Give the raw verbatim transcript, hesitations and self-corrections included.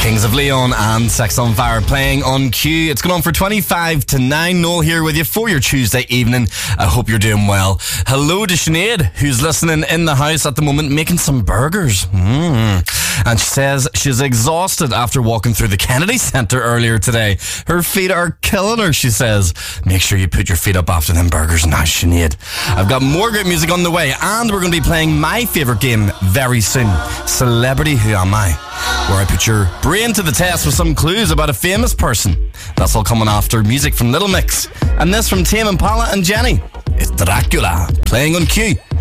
Kings of Leon and Sex on Fire playing on cue. It's going on for twenty-five to nine. Noel here with you for your Tuesday evening. I hope you're doing well. Hello to Sinead, who's listening in the house at the moment making some burgers. Mm. And she says she's exhausted after walking through the Kennedy Centre earlier today. Her feet are killing her, she says. Make sure you put your feet up after them burgers now, Sinead. I've got more great music on the way, and we're going to be playing my favourite game very soon. Celebrity Who Am I? Where I put your brain to the test with some clues about a famous person. That's all coming after music from Little Mix. And this from Tame Impala and Jenny. It's Dracula, playing on cue.